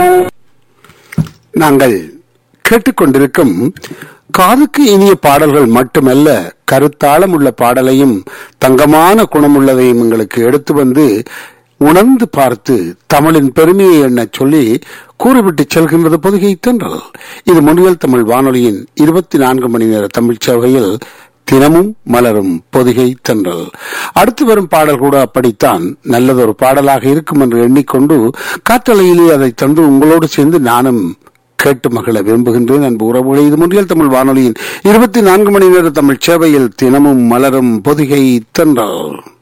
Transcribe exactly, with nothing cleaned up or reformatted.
நாங்கள் கேட்டுக்கொண்டிருக்கும் காதுக்கு இனிய பாடல்கள் மட்டுமல்ல, கருத்தாளம் உள்ள பாடலையும் தங்கமான குணமுள்ளதையும் எங்களுக்கு எடுத்து வந்து உணர்ந்து பார்த்து தமிழின் பெருமையை எண்ண சொல்லி கூறிவிட்டு செல்கின்றது பொதிகை தென்றல். இது முன்னில் தமிழ் வானொலியின் இருபத்தி நான்கு மணி நேர தமிழ் சேவையில் தினமும் மலரும் பொதிகை தென்றல். அடுத்து வரும் பாடல் கூட அப்படித்தான் நல்லதொரு பாடலாக இருக்கும் என்று எண்ணிக்கொண்டு காற்றலையிலே அதை தந்து உங்களோடு சேர்ந்து நானும் கேட்டு மகள விரும்புகின்றேன். அன்பு உறவுகளை, இது முன்னில் தமிழ் வானொலியின் இருபத்தி நான்கு மணி நேர தமிழ் சேவையில் தினமும் மலரும் பொதிகை தென்றல்.